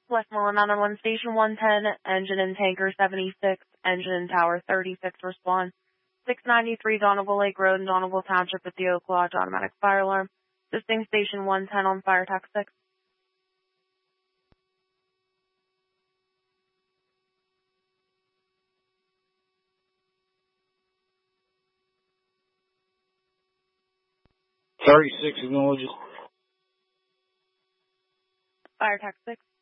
Westmoreland 911 Station 110, engine and tanker 76, engine and tower 36, respond. 693 Dohnaville Lake Road in Dohnaville Township at the Oak Lodge, automatic fire alarm. Assisting Station 110 on fire tax 6. .36 acknowledges. Fire tax 6.